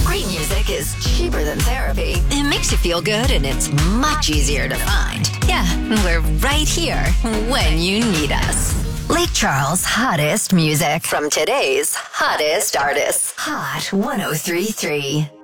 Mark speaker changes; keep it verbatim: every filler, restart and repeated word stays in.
Speaker 1: Great music is cheaper than therapy. It makes you feel good and it's much easier to find. Yeah, we're right here when you need us. Lake Charles' hottest music from today's hottest artists. Hot ten thirty-three.